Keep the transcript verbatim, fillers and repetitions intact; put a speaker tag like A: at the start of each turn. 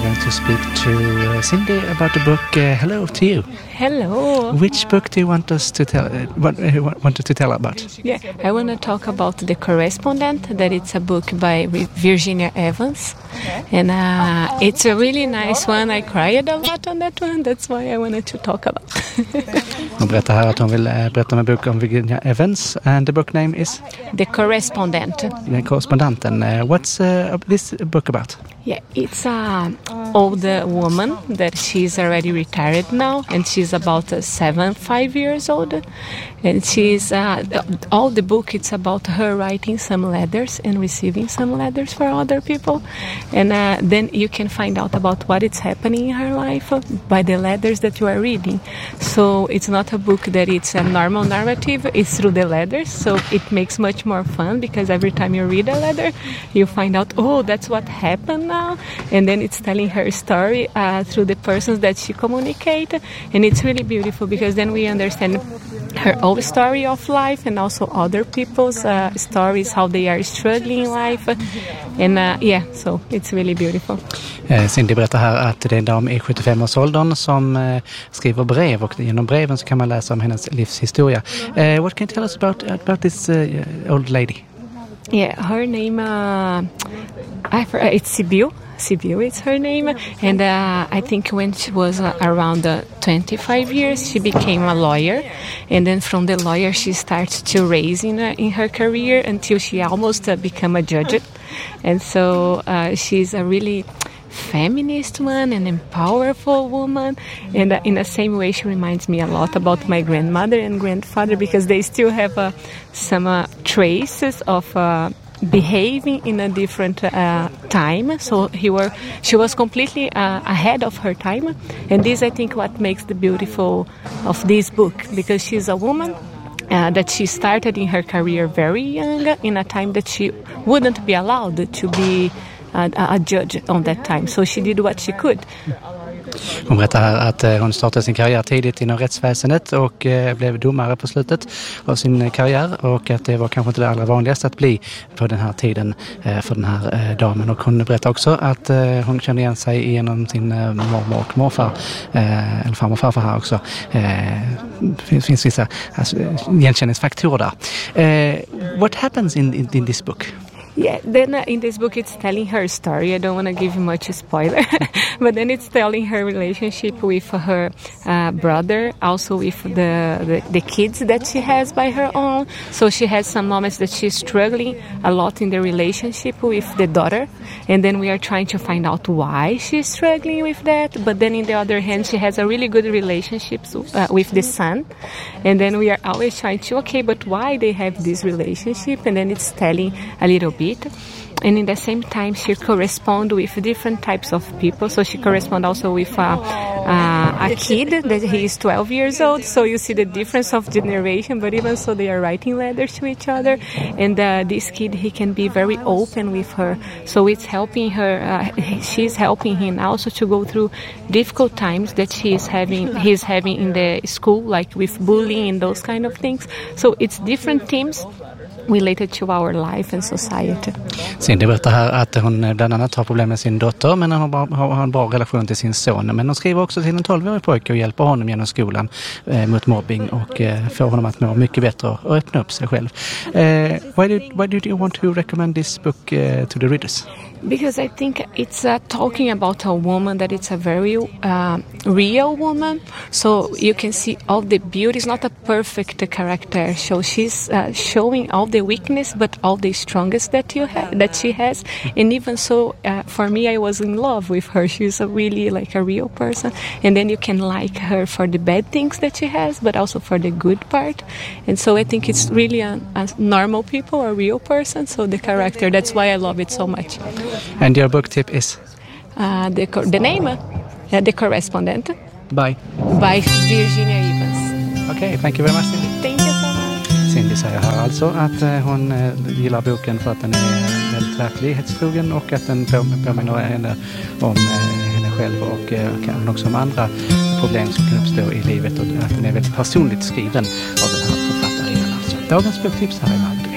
A: going to speak to uh, Cindy about the book. Uh, hello to you.
B: Hello.
A: Which book do you want us to tell? Uh, what uh, wanted to tell about?
B: Yeah, I want to talk about The Correspondent. That it's a book by Virginia Evans, and uh, it's a really nice one. I cried a lot on that one. That's why I wanted to talk about.
A: Hon berättar här att hon vill uh, berätta om en bok om Virginia Evans, and the book name is
B: The Correspondent.
A: The Correspondenten. Uh, what's uh, this book about?
B: Yeah, it's a old woman that she's already retired now, and she's about uh, seven, five years old, and she's uh, all the book. It's about her writing some letters and receiving some letters for other people, and uh, then you can find out about what is happening in her life by the letters that you are reading. So it's not a book that it's a normal narrative. It's through the letters, so it makes much more fun because every time you read a letter, you find out, oh, that's what happened now, and then it's telling her story uh, through the persons that she communicate, and it's really beautiful because then we understand her own story of life and also other people's uh, stories, how they are struggling in life, and uh, yeah, so it's really beautiful.
A: Eh, Cindy berättar här att det är en dam i sjuttiofem-årsåldern som eh, skriver brev, och genom breven så kan man läsa om hennes livshistoria. Eh, what can you tell us about about this uh, old lady?
B: Yeah, her name, uh, I forgot, it's Sibyl. Sibyl is her name, and uh, I think when she was uh, around uh, twenty-five years, she became a lawyer, and then from the lawyer she starts to raise in, uh, in her career until she almost uh, become a judge, and so uh, she's a really feminist one and a powerful woman, and uh, in the same way she reminds me a lot about my grandmother and grandfather because they still have uh, some uh, traces of uh, behaving in a different uh, time. So he were, she was completely uh, ahead of her time, and this I think what makes the beautiful of this book, because she's a woman uh, that she started in her career very young, in a time that she wouldn't be allowed to be a, a judge on that time. So she did what she could.
A: Hon berättar här att eh, hon startade sin karriär tidigt inom rättsväsendet och eh, blev domare på slutet av sin karriär, och att det var kanske inte det allra vanligaste att bli på den här tiden eh, för den här eh, damen. Och hon berättar också att eh, hon kände igen sig genom sin eh, mormor och morfar, eh, eller farmor och farfar här också. Eh, finns, finns vissa alltså, igenkänningsfaktorer där. Eh, what happens in, in, in this book?
B: Yeah, then uh, in this book it's telling her story. I don't want to give you much spoiler, but then it's telling her relationship with her uh, brother, also with the, the the kids that she has by her own. So she has some moments that she's struggling a lot in the relationship with the daughter, and then we are trying to find out why she's struggling with that. But then in the other hand, she has a really good relationship uh, with the son, and then we are always trying to, okay, but why they have this relationship? And then it's telling a little bit. And in the same time she corresponds with different types of people. So she corresponds also with uh, uh, a kid that he is twelve years old, so you see the difference of generation, but even so they are writing letters to each other, and uh, this kid, he can be very open with her, so it's helping her, uh, she's helping him also to go through difficult times that she is having, he's having in the school, like with bullying and those kind of things. So it's different themes related to our life and society.
A: Cindy berättar här att hon bland annat har problem med sin dotter, men hon har, har, har en bra relation till sin son. Men hon skriver också till en tolvårig pojke och hjälper honom genom skolan eh, mot mobbing, och eh, får honom att må mycket bättre och öppna upp sig själv. Eh, why, did, why did you want to recommend this book uh, to the readers?
B: Because I think it's uh, talking about a woman that it's a very uh, real woman. So you can see all the beauty. It's not a perfect character. So she's uh, showing all the weakness, but all the strongest that you ha- that she has. And even so, uh, for me, I was in love with her. She's a really like a real person. And then you can like her for the bad things that she has, but also for the good part. And so I think it's really a, a normal people, a real person. So the character, that's why I love it so much.
A: And your book tip is?
B: Uh, the, the name? Uh, The Correspondent.
A: By?
B: By Virginia Evans.
A: Okay, thank you very much, Cindy.
B: Thank you so much.
A: Cindy säger här alltså att eh, hon eh, gillar boken för att den är väldigt verklighetstrogen, och att den påminner henne om eh, henne själv, och eh, kan också om andra problem som kan uppstå i livet, och att den är väldigt personligt skriven av den här författarinnan. Alltså. Dagens boktips här i Malmö.